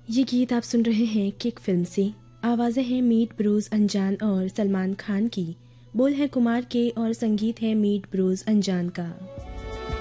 ये गीत आप सुन रहे हैं किक फिल्म से। आवाज़ें हैं मीट ब्रोज अनजान और सलमान खान की। बोल है कुमार के और संगीत है मीट ब्रोज अनजान का।